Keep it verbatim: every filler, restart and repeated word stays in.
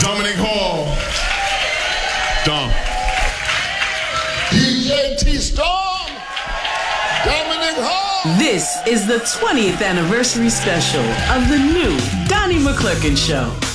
Dominic Hall. Dom. D J T-Storm. Dominic Hall. This is the twentieth anniversary special of the new Donnie McClurkin Show.